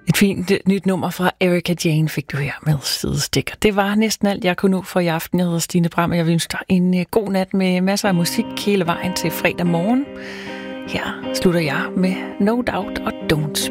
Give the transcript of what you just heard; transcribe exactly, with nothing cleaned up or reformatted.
Et fint nyt nummer fra Erika Jane fik du her med Sidestikker. Det var næsten alt, jeg kunne nå for i aften. Jeg hedder Stine Bram, og jeg vil ønske dig en god nat med masser af musik hele vejen til fredag morgen. Her slutter jeg med No Doubt og Don't Speak.